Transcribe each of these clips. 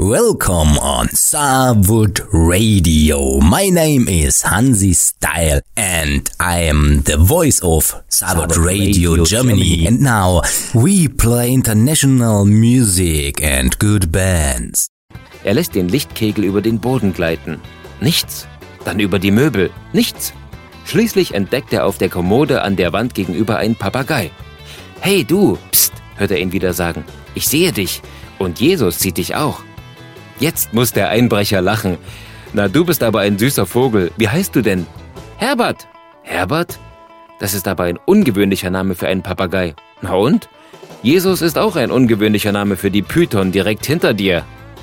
Welcome on Starwood Radio. My name is Hansi Style and I am the voice of Starwood Radio Germany. And now we play international music and good bands. Er lässt den Lichtkegel über den Boden gleiten. Nichts. Dann über die Möbel. Nichts. Schließlich entdeckt er auf der Kommode an der Wand gegenüber einen Papagei. »Hey du, pst«, hört er ihn wieder sagen. »Ich sehe dich. Und Jesus sieht dich auch.« Jetzt muss der Einbrecher lachen. »Na, du bist aber ein süßer Vogel. Wie heißt du denn?« »Herbert.« »Herbert? Das ist aber ein ungewöhnlicher Name für einen Papagei.« »Na und? Jesus ist auch ein ungewöhnlicher Name für die Python direkt hinter dir.«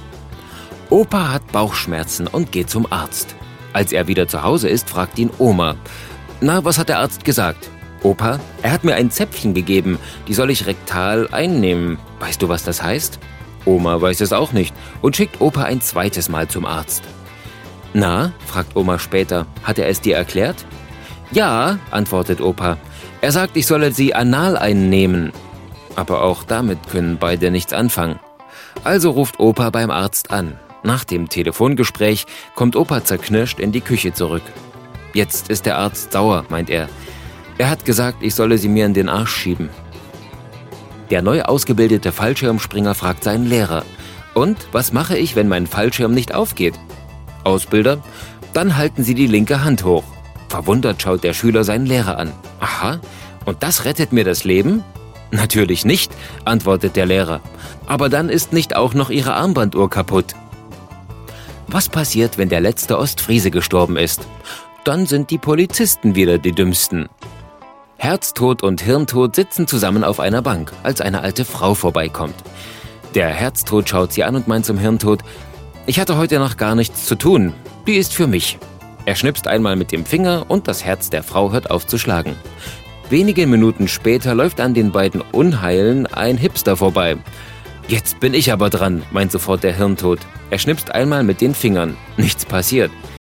Opa hat Bauchschmerzen und geht zum Arzt. Als er wieder zu Hause ist, fragt ihn Oma. »Na, was hat der Arzt gesagt?« »Opa, er hat mir ein Zäpfchen gegeben. Die soll ich rektal einnehmen. Weißt du, was das heißt?« Oma weiß es auch nicht und schickt Opa ein zweites Mal zum Arzt. »Na?«, fragt Oma später, »hat er es dir erklärt?« »Ja«, antwortet Opa, »er sagt, ich solle sie anal einnehmen.« Aber auch damit können beide nichts anfangen. Also ruft Opa beim Arzt an. Nach dem Telefongespräch kommt Opa zerknirscht in die Küche zurück. Jetzt ist der Arzt sauer, meint er. Er hat gesagt, ich solle sie mir in den Arsch schieben. Der neu ausgebildete Fallschirmspringer fragt seinen Lehrer. »Und, was mache ich, wenn mein Fallschirm nicht aufgeht?« »Ausbilder, dann halten Sie die linke Hand hoch.« Verwundert schaut der Schüler seinen Lehrer an. »Aha, und das rettet mir das Leben?« »Natürlich nicht«, antwortet der Lehrer. »Aber dann ist nicht auch noch Ihre Armbanduhr kaputt.« Was passiert, wenn der letzte Ostfriese gestorben ist? Dann sind die Polizisten wieder die Dümmsten. Herztod und Hirntod sitzen zusammen auf einer Bank, als eine alte Frau vorbeikommt. Der Herztod schaut sie an und meint zum Hirntod, »Ich hatte heute noch gar nichts zu tun, die ist für mich.« Er schnipst einmal mit dem Finger und das Herz der Frau hört auf zu schlagen. Wenige Minuten später läuft an den beiden Unheilen ein Hipster vorbei. »Jetzt bin ich aber dran«, meint sofort der Hirntod. Er schnipst einmal mit den Fingern. Nichts passiert.